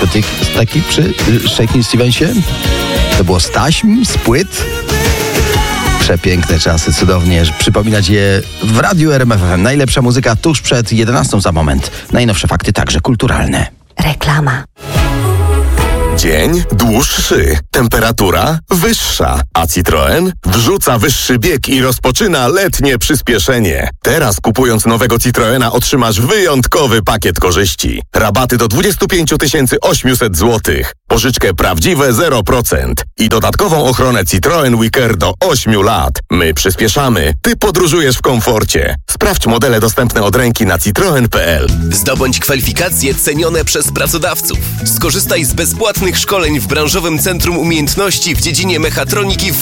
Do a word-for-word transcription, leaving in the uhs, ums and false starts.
dyskotek taki przy Shakin' Stevensie? To było z taśm, z płyt? Przepiękne czasy, cudownie przypominać je w Radiu R M F F M. Najlepsza muzyka tuż przed jedenastą za moment. Najnowsze fakty także kulturalne. Reklama. Dzień dłuższy, temperatura wyższa, a Citroen wrzuca wyższy bieg i rozpoczyna letnie przyspieszenie. Teraz kupując nowego Citroena otrzymasz wyjątkowy pakiet korzyści. Rabaty do dwadzieścia pięć tysięcy osiemset złotych, pożyczkę prawdziwe zero procent i dodatkową ochronę Citroen Wicker do ośmiu lat. My przyspieszamy, ty podróżujesz w komforcie. Sprawdź modele dostępne od ręki na citroen kropka p l. Zdobądź kwalifikacje cenione przez pracodawców. Skorzystaj z bezpłatnych szkoleń w branżowym Centrum Umiejętności w dziedzinie mechatroniki w